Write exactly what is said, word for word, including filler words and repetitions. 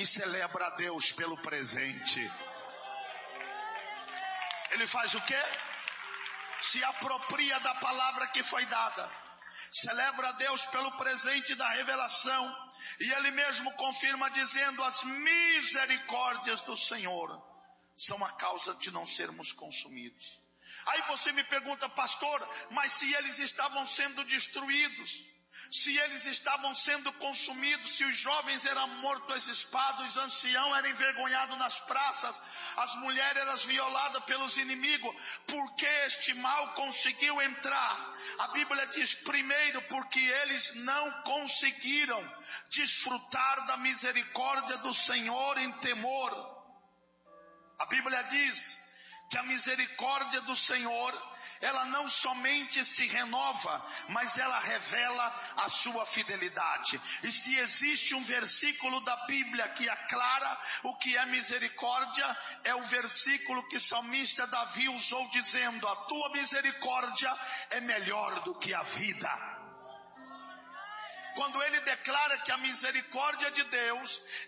celebra a Deus pelo presente. Ele faz o quê? Se apropria da palavra que foi dada. Celebra a Deus pelo presente da revelação. E ele mesmo confirma dizendo: as misericórdias do Senhor são a causa de não sermos consumidos. Aí você me pergunta: pastor, mas se eles estavam sendo destruídos, se eles estavam sendo consumidos, se os jovens eram mortos às espadas, os anciãos eram envergonhados nas praças, as mulheres eram violadas pelos inimigos, por que este mal conseguiu entrar? A Bíblia diz: primeiro, porque eles não conseguiram desfrutar da misericórdia do Senhor em temor. A Bíblia diz que a misericórdia do Senhor, ela não somente se renova, mas ela revela a sua fidelidade. E se existe um versículo da Bíblia que aclara o que é misericórdia, é o versículo que o salmista Davi usou dizendo: a tua misericórdia é melhor do que a vida. Quando ele declara que a misericórdia de Deus